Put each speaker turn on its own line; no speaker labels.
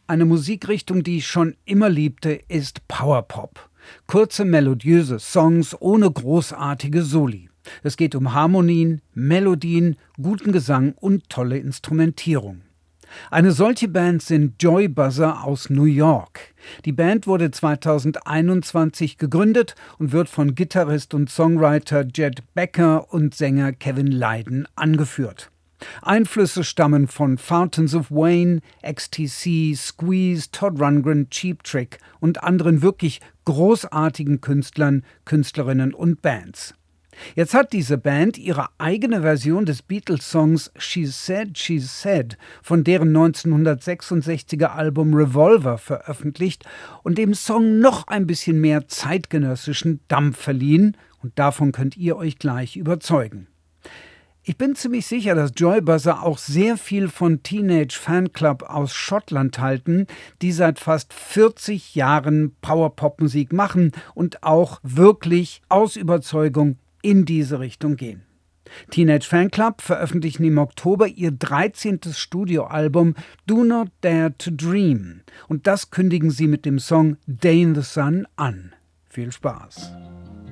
Eine Musikrichtung, die ich schon immer liebte, ist Powerpop. Kurze, melodiöse Songs ohne großartige Soli. Es geht um Harmonien, Melodien, guten Gesang und tolle Instrumentierung. Eine solche Band sind Joy Buzzer aus New York. Die Band wurde 2021 gegründet und wird von Gitarrist und Songwriter Jed Becker und Sänger Kevin Lyden angeführt. Einflüsse stammen von Fountains of Wayne, XTC, Squeeze, Todd Rundgren, Cheap Trick und anderen wirklich großartigen Künstlern, Künstlerinnen und Bands. Jetzt hat diese Band ihre eigene Version des Beatles-Songs She Said von deren 1966er Album Revolver veröffentlicht und dem Song noch ein bisschen mehr zeitgenössischen Dampf verliehen, und davon könnt ihr euch gleich überzeugen. Ich bin ziemlich sicher, dass Joy Buzzer auch sehr viel von Teenage Fanclub aus Schottland halten, die seit fast 40 Jahren Powerpop-Musik machen und auch wirklich aus Überzeugung in diese Richtung gehen. Teenage Fanclub veröffentlichen im Oktober ihr 13. Studioalbum Do Not Dare to Dream, und das kündigen sie mit dem Song Day in the Sun an. Viel Spaß!